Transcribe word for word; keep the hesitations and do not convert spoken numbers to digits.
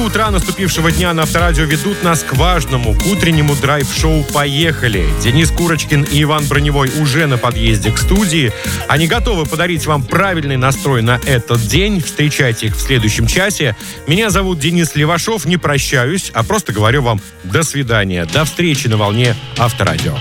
Утра наступившего дня на Авторадио ведут нас к важному, к утреннему драйв-шоу «Поехали». Денис Курочкин и Иван Броневой уже на подъезде к студии. Они готовы подарить вам правильный настрой на этот день. Встречайте их в следующем часе. Меня зовут Денис Левашов. Не прощаюсь, а просто говорю вам до свидания. До встречи на волне Авторадио.